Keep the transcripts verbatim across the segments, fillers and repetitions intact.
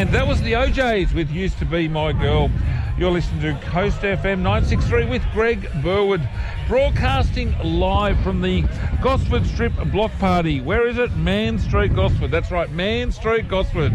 And that was the O Js with Used to Be My Girl. You're listening to Coast F M nine sixty-three with Greg Burwood, broadcasting live from the Gosford Strip Block Party. Where is it? Man Street, Gosford. That's right, Man Street, Gosford.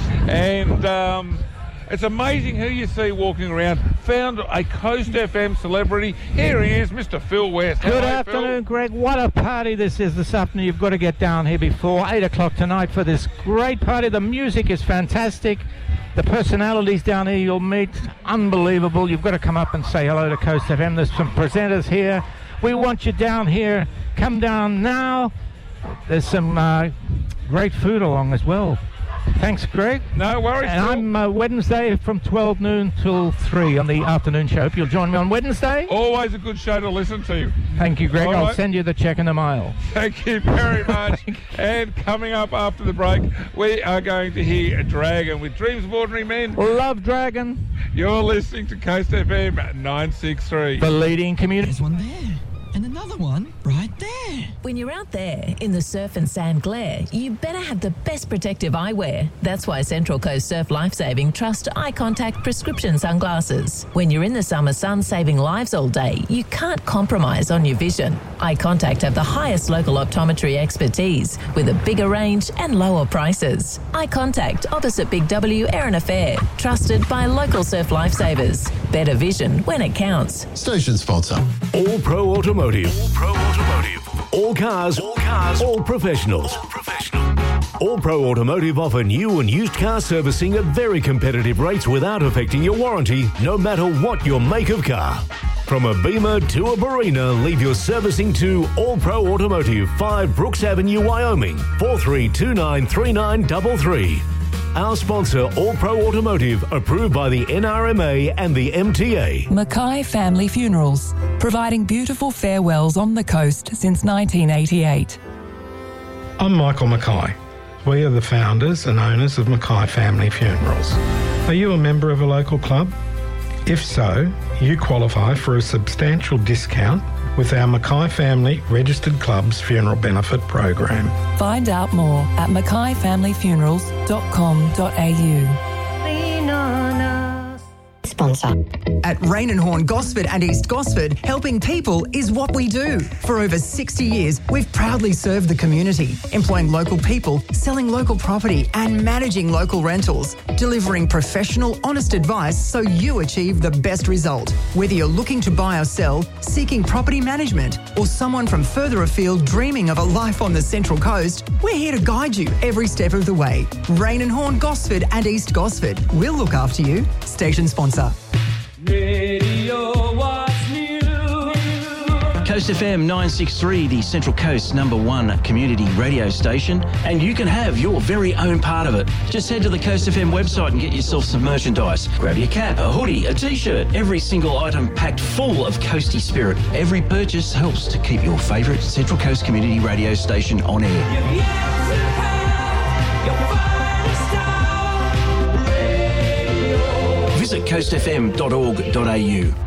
And um, it's amazing who you see walking around. Found a Coast F M celebrity. Here he is, Mister Phil West. Good Hello, afternoon, Phil. Greg. What a party this is this afternoon. You've got to get down here before eight o'clock tonight for this great party. The music is fantastic. The personalities down here you'll meet, unbelievable. You've got to come up and say hello to Coast F M. There's some presenters here. We want you down here. Come down now. There's some uh, great food along as well. Thanks, Greg. No worries. And Phil. I'm uh, Wednesday from twelve noon till three on the afternoon show. If you'll join me on Wednesday. Always a good show to listen to. Thank you, Greg. All I'll right. send you the check in the mail. Thank you very much. And coming up after the break, we are going to hear Dragon with Dreams of Ordinary Men. Love Dragon. You're listening to Coast F M nine sixty-three. The leading community. There's one there. And another one right there. When you're out there in the surf and sand glare, you better have the best protective eyewear. That's why Central Coast Surf Lifesaving trust eye contact prescription sunglasses. When you're in the summer sun saving lives all day, you can't compromise on your vision. Eye Contact have the highest local optometry expertise with a bigger range and lower prices. Eye Contact opposite Big W Erina Fair. Trusted by local surf lifesavers. Better vision when it counts. Station sponsor. All Pro Automotive. All Pro Automotive. All cars. All cars. All professionals. All professional. All Pro Automotive offer new and used car servicing at very competitive rates without affecting your warranty, no matter what your make of car. From a Beamer to a Barina, leave your servicing to All Pro Automotive, five Brooks Avenue, Wyoming, four three two nine three nine three three. Our sponsor, All Pro Automotive, approved by the N R M A and the M T A. Mackay Family Funerals, providing beautiful farewells on the coast since nineteen eighty-eight. I'm Michael Mackay. We are the founders and owners of Mackay Family Funerals. Are you a member of a local club? If so, you qualify for a substantial discount with our Mackay Family Registered Clubs Funeral Benefit Program. Find out more at mackay family funerals dot com dot a u. Sponsor. At Rain and Horn Gosford and East Gosford, helping people is what we do. For over sixty years, we've proudly served the community, employing local people, selling local property and managing local rentals, delivering professional, honest advice so you achieve the best result. Whether you're looking to buy or sell, seeking property management, or someone from further afield dreaming of a life on the Central Coast, we're here to guide you every step of the way. Rain and Horn Gosford and East Gosford. We'll look after you. Station sponsor. Radio what's new. Coast F M nine sixty-three, the Central Coast number one community radio station, and you can have your very own part of it. Just head to the Coast F M website and get yourself some merchandise. Grab your cap, a hoodie, a t-shirt, every single item packed full of coasty spirit. Every purchase helps to keep your favourite Central Coast community radio station on air. Visit coast f m dot org dot a u.